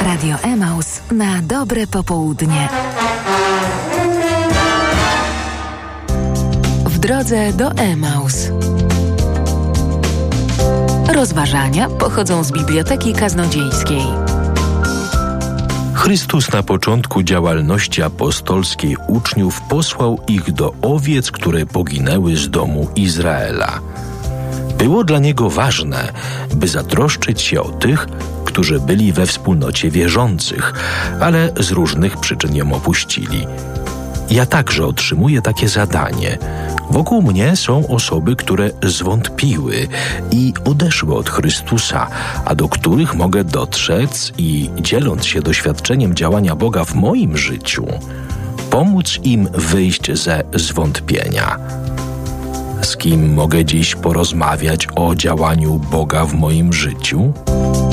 Radio Emaus na dobre popołudnie. W drodze do Emaus. Rozważania pochodzą z Biblioteki Kaznodziejskiej. Chrystus na początku działalności apostolskiej uczniów posłał ich do owiec, które poginęły z domu Izraela. Było dla Niego ważne, by zatroszczyć się o tych, którzy byli we wspólnocie wierzących, ale z różnych przyczyn ją opuścili. Ja także otrzymuję takie zadanie. Wokół mnie są osoby, które zwątpiły i odeszły od Chrystusa, a do których mogę dotrzec i, dzieląc się doświadczeniem działania Boga w moim życiu, pomóc im wyjść ze zwątpienia. Z kim mogę dziś porozmawiać o działaniu Boga w moim życiu?